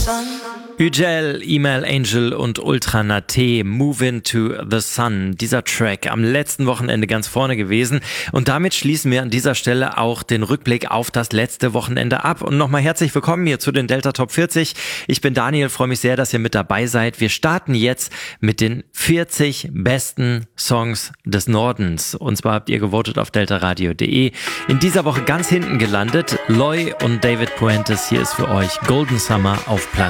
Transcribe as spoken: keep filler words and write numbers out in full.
Üjel, Email Angel und Ultra Nate, Move Into the Sun. Dieser Track am letzten Wochenende ganz vorne gewesen. Und damit schließen wir an dieser Stelle auch den Rückblick auf das letzte Wochenende ab. Und nochmal herzlich willkommen hier zu den Delta Top vierzig. Ich bin Daniel, freue mich sehr, dass ihr mit dabei seid. Wir starten jetzt mit den vierzig besten Songs des Nordens. Und zwar habt ihr gewotet auf deltaradio punkt de. In dieser Woche ganz hinten gelandet. Loy und David Puentes, hier ist für euch Golden Summer auf Platz